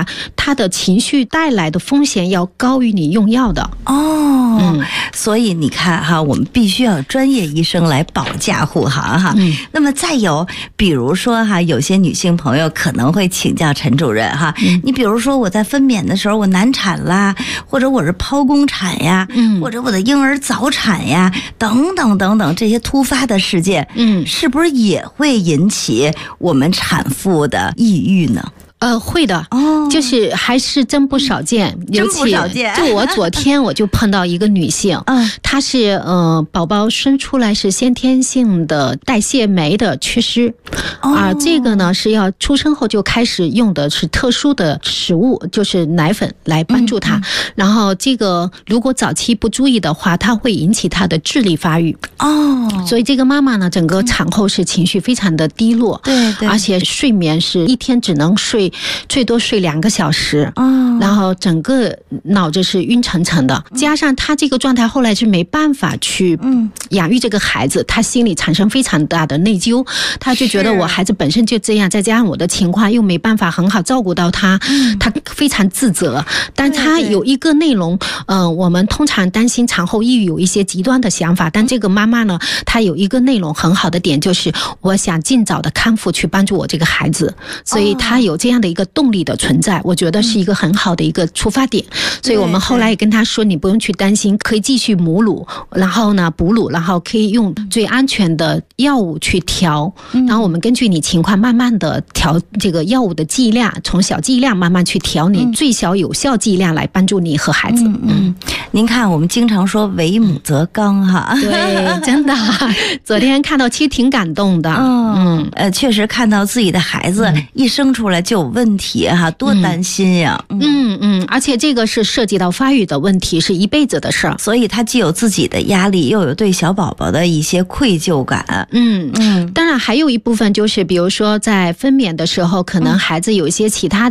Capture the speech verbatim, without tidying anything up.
话，他的情绪带来的风险要高于你用药的。 哦，嗯，所以你看哈，我们必须要有专业医生来保驾护航哈。嗯，那么再有，比如说哈，有些女性朋友可能会请教陈主任哈，嗯、你比如说我在分娩的时候我难产啦，或者我是剖宫产呀，嗯，或者我的婴儿早产呀，等等等等这些突发的事件，嗯，是不是也会引起我们产妇的抑郁呢？ 呃，会的，哦，就是还是真不少见， 真不少见。 就我昨天我就碰到一个女性，嗯，她是呃宝宝生出来是先天性的代谢酶的缺失，哦、啊，这个呢是要出生后就开始用的是特殊的食物，就是奶粉来帮助她。嗯嗯、然后这个如果早期不注意的话，它会引起她的智力发育。哦，所以这个妈妈呢，整个产后是情绪非常的低落，对对，而且睡眠是一天只能睡。最多睡两个小时，哦，然后整个脑子是晕沉沉的，加上他这个状态后来是没办法去养育这个孩子，他心里产生非常大的内疚，他就觉得我孩子本身就这样，再加上我的情况又没办法很好照顾到他，他非常自责。但他有一个内容，呃，我们通常担心产后抑郁有一些极端的想法，但这个妈妈呢，她有一个内容很好的点，就是我想尽早的康复去帮助我这个孩子，所以她有这样的一个动力的存在，我觉得是一个很好的一个出发点。所以我们后来也跟他说，你不用去担心，可以继续母乳，然后呢哺乳，然后可以用最安全的药物去调，然后我们根据你情况慢慢的调这个药物的剂量，从小剂量慢慢去调你最小有效剂量来帮助你和孩子。嗯嗯，您看我们经常说为母则刚哈， 对，真的，昨天看到其实挺感动的。 嗯嗯，呃，确实看到自己的孩子一生出来就有问题哈，多担心呀。 嗯 嗯, 嗯，而且这个是涉及到发育的问题，是一辈子的事儿， 所以他既有自己的压力，又有对小宝宝的一些愧疚感。 嗯嗯，当然还有一部分就是，比如说在分娩的时候，可能孩子有一些其他